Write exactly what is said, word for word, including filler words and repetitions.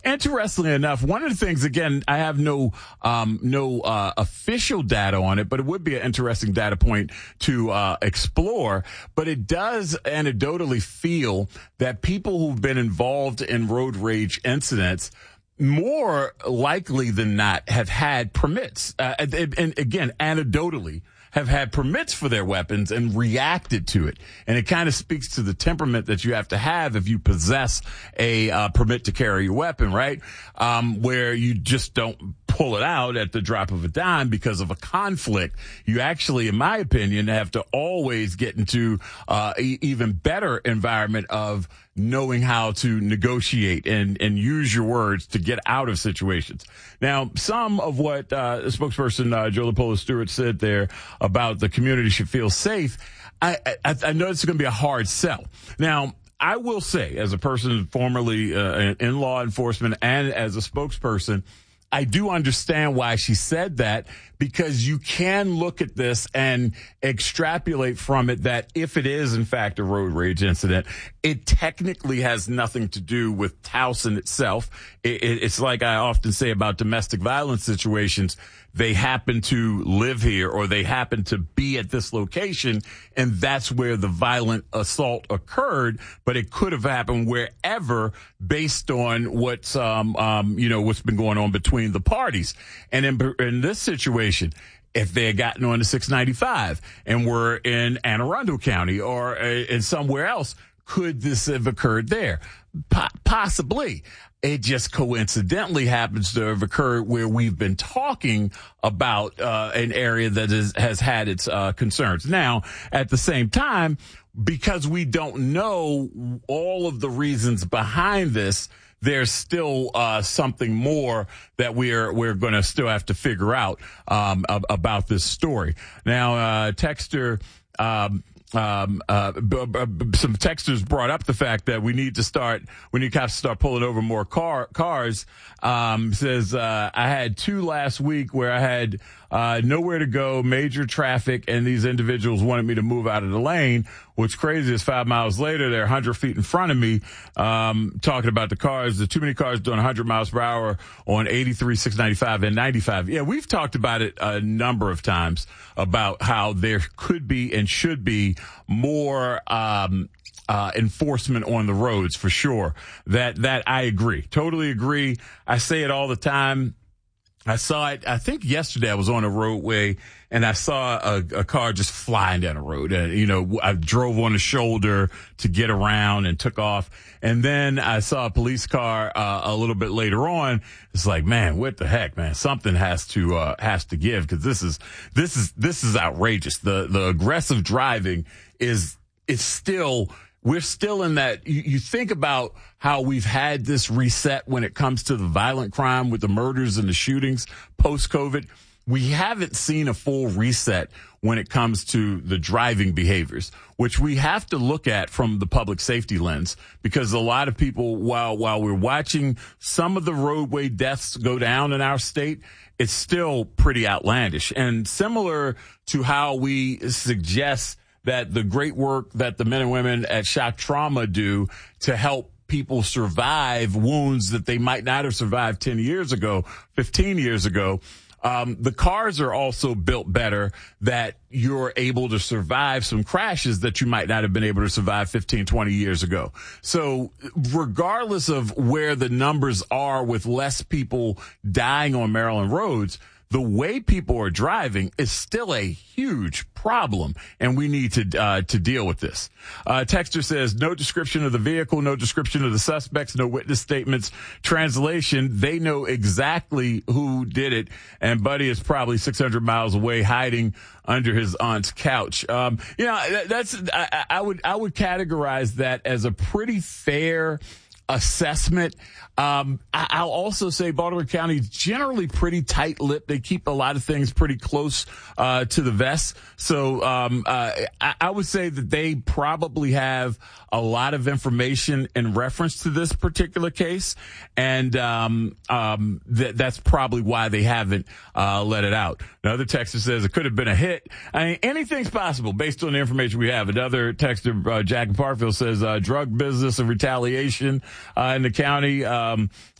interestingly enough, one of the things, again, I have no um, no uh, official data on it, but it would be an interesting data point to uh, explore. But it does anecdotally feel that people who've been involved in road rage incidents more likely than not have had permits. Uh, and, and again, anecdotally, have had permits for their weapons and reacted to it. And it kind of speaks to the temperament that you have to have if you possess a uh, permit to carry a weapon, right? Um, where you just don't pull it out at the drop of a dime because of a conflict. You actually, in my opinion, have to always get into uh, e- even better environment of knowing how to negotiate and, and use your words to get out of situations. Now, some of what uh, spokesperson uh, Joe LaPola Stewart said there about the community should feel safe, I, I, I know it's going to be a hard sell. Now, I will say, as a person formerly uh, in law enforcement and as a spokesperson, I do understand why she said that, because you can look at this and extrapolate from it that if it is, in fact, a road rage incident, it technically has nothing to do with Towson itself. It, it, it's like I often say about domestic violence situations. They happen to live here or they happen to be at this location, and that's where the violent assault occurred. But it could have happened wherever based on what's, um, um, you know, what's been going on between the parties. And in, in this situation, if they had gotten on the six ninety-five and were in Anne Arundel County or uh, in somewhere else, could this have occurred there? Po- possibly. It just coincidentally happens to have occurred where we've been talking about uh, an area that is, has had its uh, concerns. Now, at the same time, because we don't know all of the reasons behind this, there's still uh, something more that we're we're going to still have to figure out um, ab- about this story. Now, uh, texter. Um, Um, uh, b- b- some texters brought up the fact that we need to start, we need cops to start pulling over more car, cars. Um, says, uh, I had two last week where I had, uh, nowhere to go, major traffic, and these individuals wanted me to move out of the lane. What's crazy is five miles later, they're one hundred feet in front of me, um, talking about the cars. There's too many cars doing one hundred miles per hour on eighty-three, six ninety-five, and ninety-five. Yeah, we've talked about it a number of times about how there could be and should be more, um, Uh, enforcement on the roads for sure. That, that I agree. Totally agree. I say it all the time. I saw it, I think yesterday I was on a roadway and I saw a, a car just flying down the road. And, you know, I drove on the shoulder to get around and took off. And then I saw a police car, uh, a little bit later on. It's like, man, what the heck, man? Something has to, uh, has to give, because this is, this is, this is outrageous. The, the aggressive driving is, is still, we're still in that. You, you think about how we've had this reset when it comes to the violent crime with the murders and the shootings post-COVID. We haven't seen a full reset when it comes to the driving behaviors, which we have to look at from the public safety lens, because a lot of people, while, while we're watching some of the roadway deaths go down in our state, it's still pretty outlandish. And similar to how we suggest that the great work that the men and women at Shock Trauma do to help people survive wounds that they might not have survived ten years ago, fifteen years ago. Um, the cars are also built better that you're able to survive some crashes that you might not have been able to survive fifteen, twenty years ago. So regardless of where the numbers are with less people dying on Maryland roads, the way people are driving is still a huge problem, and we need to uh, to deal with this. Uh, Texter says, no description of the vehicle, no description of the suspects, no witness statements. Translation, they know exactly who did it, and Buddy is probably six hundred miles away hiding under his aunt's couch. Um, you know, that's I, I would I would categorize that as a pretty fair assessment. Um, I, I'll also say Baltimore County is generally pretty tight-lipped. They keep a lot of things pretty close uh, to the vest. So um, uh, I, I would say that they probably have a lot of information in reference to this particular case, and um, um, th- that's probably why they haven't uh, let it out. Another texter says it could have been a hit. I mean, anything's possible based on the information we have. Another texter, uh, Jack in Parkville, says uh, drug business and retaliation uh, in the county. Um,